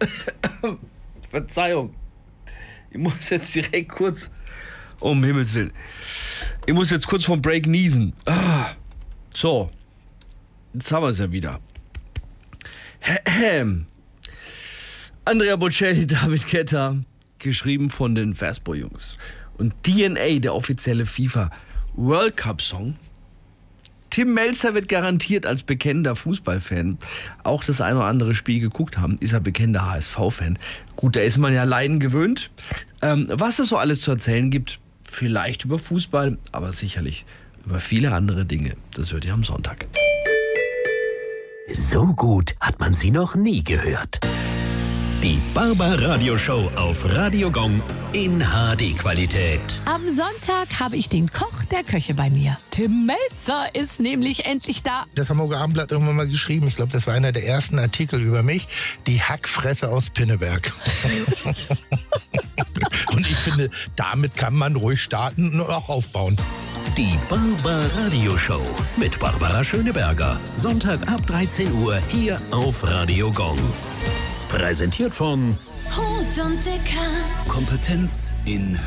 Verzeihung. Ich muss jetzt direkt kurz, um Himmels Willen, ich muss jetzt kurz vom Break niesen. So, jetzt haben wir es ja wieder. Andrea Bocelli, David Guetta, geschrieben von den Fastball-Jungs. Und DNA, der offizielle FIFA World Cup Song. Tim Melzer wird garantiert als bekennender Fußballfan auch das ein oder andere Spiel geguckt haben. Ist er bekennender HSV-Fan. Gut, da ist man ja Leiden gewöhnt. Was es so alles zu erzählen gibt, vielleicht über Fußball, aber sicherlich über viele andere Dinge. Das hört ihr am Sonntag. So gut hat man sie noch nie gehört. Die Barbaradio-Show auf Radio Gong in HD-Qualität. Am Sonntag habe ich den Koch der Köche bei mir. Tim Melzer ist nämlich endlich da. Das Hamburger Abendblatt irgendwann mal geschrieben. Ich glaube, das war einer der ersten Artikel über mich. Die Hackfresse aus Pinneberg. Und ich finde, damit kann man ruhig starten und auch aufbauen. Die Barbaradio-Show mit Barbara Schöneberger. Sonntag ab 13 Uhr hier auf Radio Gong. Präsentiert von Hut und Dicker. Kompetenz in